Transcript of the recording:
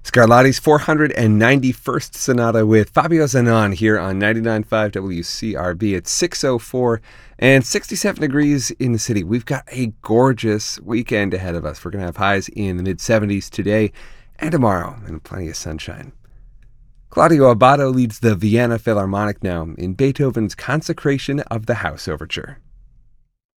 Scarlatti's 491st Sonata with Fabio Zanon here on 99.5 WCRB at 6:04 and 67 degrees in the city. We've got a gorgeous weekend ahead of us. We're going to have highs in the mid-70s today and tomorrow and plenty of sunshine. Claudio Abbado leads the Vienna Philharmonic now in Beethoven's Consecration of the House Overture.